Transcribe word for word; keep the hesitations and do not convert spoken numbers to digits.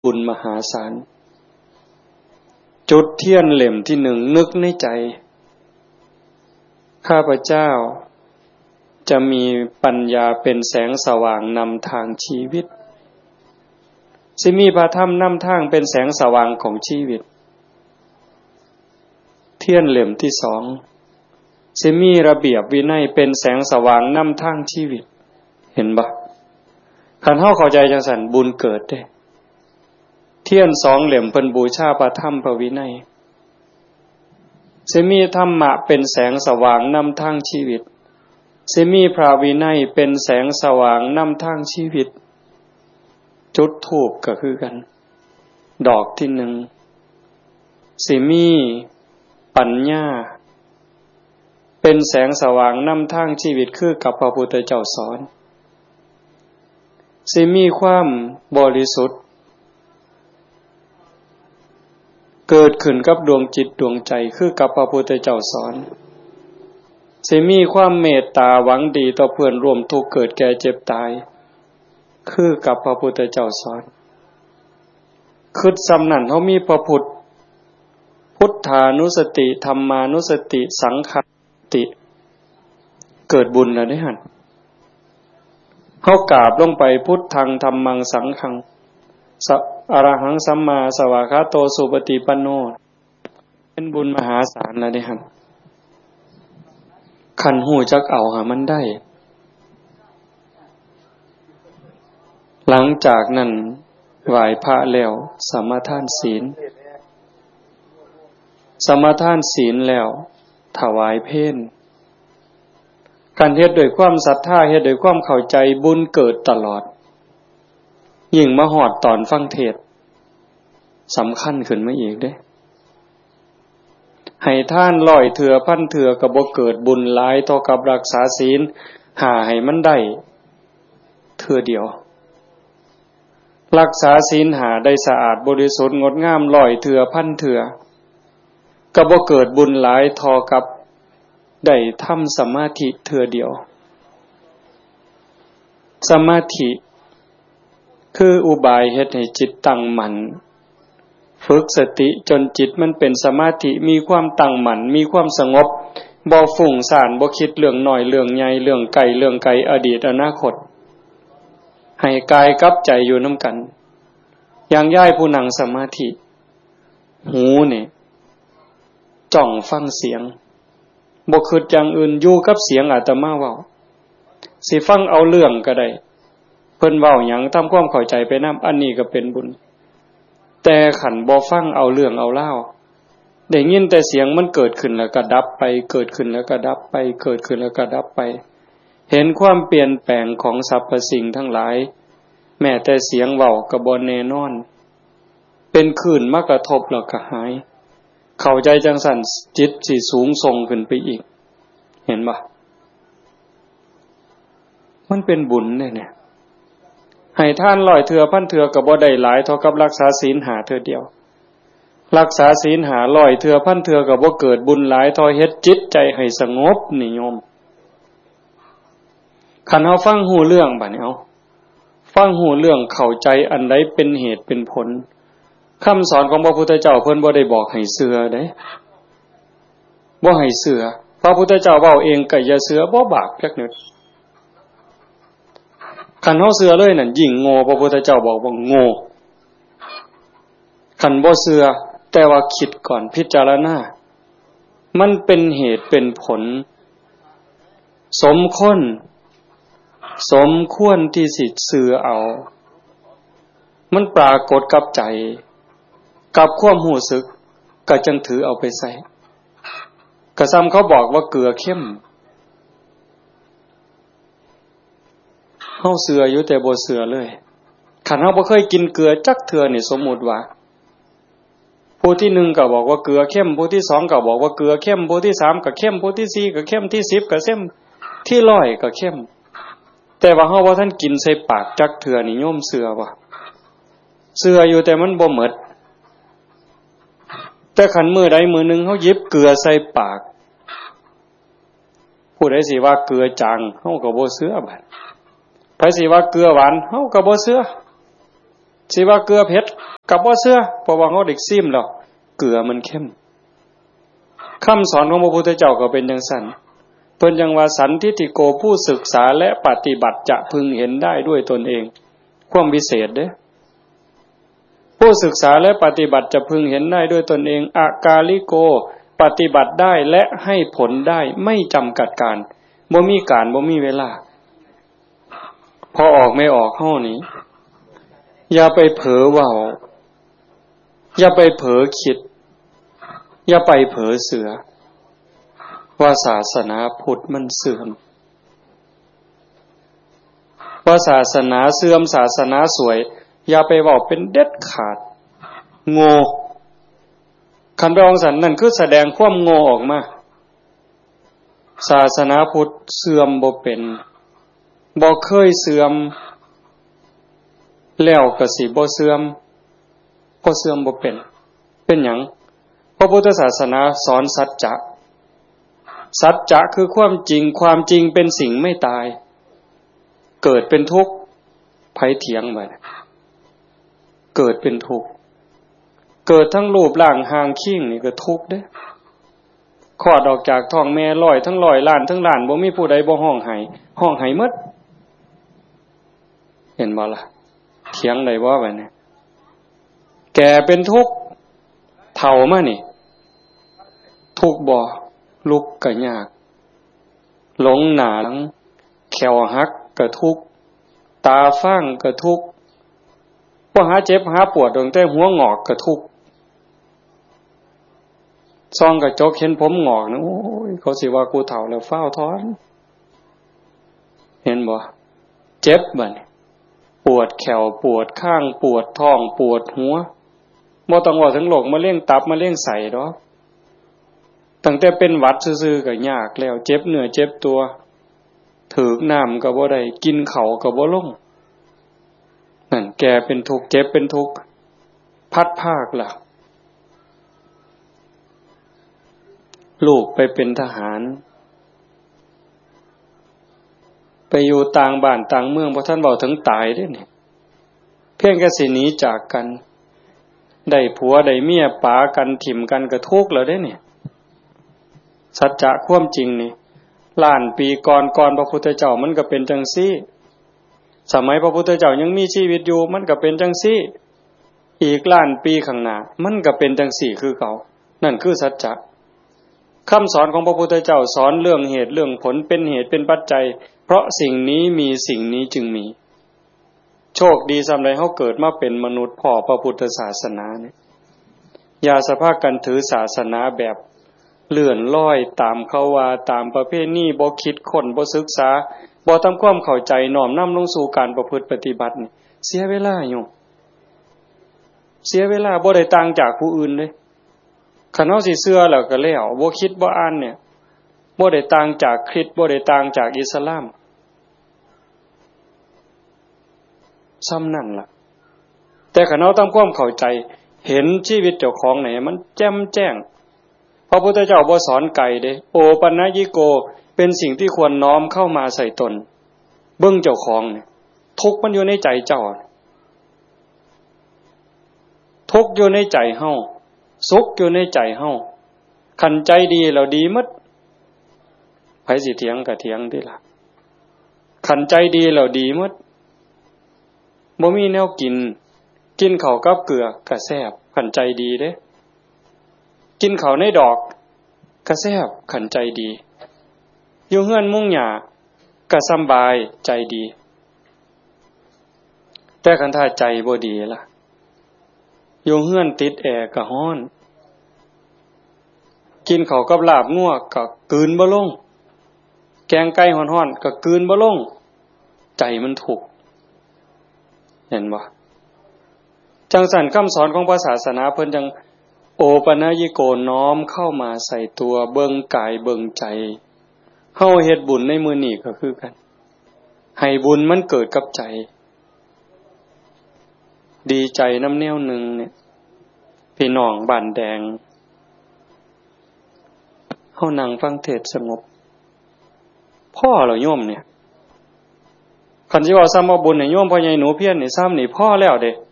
บุญมหาศาลจุดเทียนเล่มที่หนึ่งนึกในใจข้าพเจ้าจะมีปัญญาเป็นแสงสว่างนำทางชีวิตสิมีพระธรรมนำทางเป็นแสงสว่างของชีวิตเทียนเล่มที่สองสิมีระเบียบวินัยเป็นแสงสว่างนำทางชีวิตเห็นบ่คันเฮาเข้าใจจังซั่นบุญเกิดเด้เทียนสองเล่มเพิ่นบูชาพระธรรมพระวินัยสิมีธรรมะเป็นแสงสว่างนำทางชีวิตสิมีพระวินัยเป็นแสงสว่างนำทางชีวิตจุดธูปก็คือกันดอกที่หนึ่งสิมีปัญญาเป็นแสงสว่างนำทางชีวิตคือกับพระพุทธเจ้าสอนสิมีความบริสุทธิ์เกิดขึ้นกับดวงจิตดวงใจคือกับพระพุทธเจ้าสอนสิมีความเมตตาหวังดีต่อเพื่อนร่วมทุกข์เกิดแก่เจ็บตายคือกับพระพุทธเจ้าสอนคือสำนั้นเฮามีพระพุทธพุทธานุสติธรรมานุสติสังฆานุสติเกิดบุญแล้วเด้หั่นเฮากราบลงไปพุทธังธัมมังสังฆังสัพอรหังสัมมาสวากขาโตสุปฏิปันโนเป็นบุญมหาศาลแล้วเด้หั่นคันฮู้จักเอาหามันได้หลังจากนั้นไหว้พระแล้วสมาทานศีลสมาทานศีลแล้วถวายเพลการเฮ็ดด้วยความศรัทธาเฮ็ดด้วยความเข้าใจบุญเกิดตลอดยิ่งมาฮอดตอนฟังเทศน์สำคัญขึ้นมาอีกเด้ให้ท่านร้อยเทื่อพันเทื่อก็บ่เกิดบุญหลายเท่ากับรักษาศีลหาให้มันได้เทื่อเดียวรักษาศีลหาได้สะอาดบริสุทธิ์งดงามร้อยเทื่อพันเทื่อก็บ่เกิดบุญหลายเท่ากับได้ทำสมาธิเทื่อเดียวสมาธิคืออุบายเฮ็ดให้จิตตั้งมั่นฝึกสติจนจิตมันเป็นสมาธิมีความตั้งมั่นมีความสงบบ่ฟุ้งซ่านบ่คิดเรื่องน้อยเรื่องใหญ่เรื่องไกลเรื่องไกลอดีตอนาคตให้กายกับใจอยู่นำกันอย่างย้ายผู้นั่งสมาธิหูนี่จ้องฟังเสียงบ่คิดอย่างอื่นอยู่กับเสียงอาตมาเว้าสิฟังเอาเรื่องก็ได้เพิ่นเว้าหยังทำความเข้าใจไปนำอันนี้ก็เป็นบุญแต่ขันบ่ฟังเอาเรื่องเอาเล่าได้ยินแต่เสียงมันเกิดขึ้นแล้วก็ดับไปเกิดขึ้นแล้วก็ดับไปเกิดขึ้นแล้วก็ดับไปเห็นความเปลี่ยนแปลงของสรรพสิ่งทั้งหลายแม้แต่เสียงเว้าก็บ่แน่นอนเป็นคลื่นมากระทบแล้วก็หายเข้าใจจังสั่นจิตสิสูงส่งขึ้นไปอีกเห็นบ่มันเป็นบุญแน่ๆให้ท่านร้อยเทื่อพันเทื่อก็บ่ได้หลายเท่ากับรักษาศีลหาเทื่อเดียวรักษาศีลหาร้อยเทื่อพันเทื่อก็บ่เกิดบุญหลายเท่าเฮ็ดจิตใจให้สงบนี่โยมคันเฮาฟังฮู้เรื่องบัดนี้เอาฟังฮู้เรื่องเข้าใจอันใดเป็นเหตุเป็นผลคำสอนของพระพุทธเจ้าเพิ่นบ่ได้บอกให้เชื่อเด้บ่ให้เชื่อพระพุทธเจ้าเว้าเองก็อย่าเชื่อบ่บาปจักนิดคันเฮาเชื่อเลยนั่นยิ่งโง่พระพุทธเจ้าบอกว่าโง่คันบ่เชื่อแต่ว่าคิดก่อนพิจารณามันเป็นเหตุเป็นผลสมควรสมควรที่สิเชื่อเอามันปรากฏกับใจกับความรู้สึกก็จังถือเอาไปใส่ก็ซ้ำเขาบอกว่าเกลือเข้มเฮาเชื่ออยู่แต่บ่เชื่อเลยคันเฮาบ่เคยกินเกลือจักเทื่อนี่สมมุติว่าผู้ที่หนึ่งก็บอกว่าเกลือเข้มผู้ที่สองก็บอกว่าเกลือเข้มผู้ที่สามก็เข้มผู้ที่สี่ก็เข้มที่สิบก็เข้มที่ร้อยก็เข้มแต่ว่าเฮาบ่ทันกินใส่ปากจักเทื่อนี่โยมเชื่อบ่เชื่ออยู่แต่มันบ่หมดแต่คันมื้อใดมื้อนึงเฮาหยิบเกลือใส่ปากผู้ใดสิว่าเกลือจางเฮาก็บ่เชื่อบัดไผสิว่าเกลือหวานเฮาก็บ่เชื่อสิว่าเกลือเผ็ดก็บ่เชื่อเพราะว่าเฮาได้ซิมแล้วเกลือมันเข้มคำสอนของพระพุทธเจ้าก็เป็นจังซั่นเพิ่นจังว่าสันทิฏฐิโกผู้ศึกษาและปฏิบัติจะพึงเห็นได้ด้วยตนเองความวิเศษเด้ผู้ศึกษาและปฏิบัติจะพึงเห็นได้ด้วยตนเองอากาลิโกปฏิบัติได้และให้ผลได้ไม่จำกัดการบ่มีการบ่มีเวลาพอออกไม่ออกเฮานี่อย่าไปเผลอเว้าอย่าไปเผลอคิดอย่าไปเผลอเสือว่าศาสนาพุทธมันเสื่อมว่าศาสนาเสื่อมศาสนาสวยอย่าไปเว้าเป็นเด็ดขาดโง่คันไปองสันนั่นคือแสดงความโง่ออกมาศาสนาพุทธเสื่อมบ่เป็นบ่เคยเสื่อมแล้วก็สิบ่เสื่อมบ่เสื่อมบ่เป็นเป็นหยังพระพุทธศาสนาสอนสัจจะสัจจะคือความจริงความจริงเป็นสิ่งไม่ตายเกิดเป็นทุกข์ไผเถียงบ่ได้เกิดเป็นทุกข์เกิดทั้งรูปร่างหางคิ้งนี่ก็ทุกข์เด้คลอดออกจากท้องแม่ร้อยทั้งร้อยล้านทั้งล้านบ่มีผู้ใดบ่ร้องไห้ร้องไห้หมดเห็นบ่ล่ะเถียงได้บ่บัดนี้แก่เป็นทุกข์เฒ่ามานี่ทุกข์บ่ลุกก็ยากหลงหน้าหลังแขวหักก็ทุกข์ตาฟ้างก็ทุกข์บ่หาเจ็บหาปวดตั้งแต่หัวงอกก็ทุกข์ซองกระจกเห็นผมงอกนะโอ้ยเขาสิว่ากูเฒ่าแล้วฟ้าวถอนเห็นบ่เจ็บบัดนี้ปวดแขวปวดข้างปวดท้องปวดหัวบ่ต้องว่าถึงโรคมะเร็งตับมะเร็งไส้ดอกตั้งแต่เป็นหวัดซื่อๆก็ยากแล้วเจ็บเนื้อเจ็บตัวถือกน้ำก็บ่ได้กินข้าวก็บ่ลงนั่นแก่เป็นทุกข์เจ็บเป็นทุกข์พัดภาคล่ะลูกไปเป็นทหารไปอยู่ต่างบ้านต่างเมืองเพราะท่านบอกถึงตายเด้นี่เพียงแค่สิหนีจากกันได้ผัวได้เมียปากันถิ่มกันก็ทุกข์แล้วเด้นี่สัจจะความจริงนี่ล้านปีก่อนก่อนพระพุทธเจ้ามันก็เป็นจังซี่สมัยพระพุทธเจ้ายังมีชีวิตอยู่มันก็เป็นจังซี่อีกล้านปีข้างหน้ามันก็เป็นจังซี่คือเก่านั่นคือสัจจะคำสอนของพระพุทธเจ้าสอนเรื่องเหตุเรื่องผลเป็นเหตุเป็นปัจจัยเพราะสิ่งนี้มีสิ่งนี้จึงมีโชคดีสำหรับเฮาเกิดมาเป็นมนุษย์พ่อพระพุทธศาสนาเนี่ยอย่าสภาพกันถือศาสนาแบบเลื่อนลอยตามเขาว่าตามประเพณีบ่คิดค้นบ่ศึกษาบ่ทำความเข้าใจน้อมนำลงสู่การประพฤติปฏิบัตินี่เสียเวลาอยู่เสียเวลาบ่ได้ต่างจากผู้อื่นเลยคันเฮาสิเชื่อแล้วก็แล้วบ่คิดบ่อ่านเนี่ยบ่ได้ต่างจากคริสต์บ่ได้ต่างจากอิสลามซ้ำนั่นล่ะแต่คันเฮาทำความเข้าใจเห็นชีวิตเจ้าของไหนมันแจ่มแจ้งพระพุทธเจ้าบ่สอนไกลเด้โอปัญญิโกเป็นสิ่งที่ควรน้อมเข้ามาใส่ตนเบิ่งเจ้าของเนี่ยทุกข์มันอยู่ในใจเจ้าทุกข์อยู่ในใจเฮาสุขอยู่ในใจเฮาคันใจดีแล้วดีหมดไผสิเถียงก็เถียงติล่ะคันใจดีแล้วดีหมดบ่มีแนวกินกินข้าวกับเกลือก็แซ่บคันใจดีเด้กินข้าวในดอกก็แซ่บคันใจดีอยู่เฮือนมุงหญ้าก็สำบายใจดีแต่คันถ้าใจบ่ดีล่ะอยู่เฮือนติดแอร์ก็ร้อนกินข้าวกับลาบงัวก็กลืนบ่ลงแกงไก่ร้อนๆก็กลืนบ่ลงใจมันทุกข์เห็นบ่จังซั่นคำสอนของพระศาสนาเพิ่นจังโอปัญญิโกน้อมเข้ามาใส่ตัวเบิ่งกายเบิ่งใจเฮาเฮ็ดบุญในมื้อนี้ก็คือกันให้บุญมันเกิดกับใจดีใจน้ำแนวหนึ่งเนี่ยพี่น้องบ้านแดงเฮานั่งฟังเทศน์สงบพ่อเหรอโยมเนี่ยคันสิว่าซ้ำว่าบุญให้โยมพ่อใหญ่หนูเพี้ยนนี่ซ้ำนี่พ่อแล้วเด้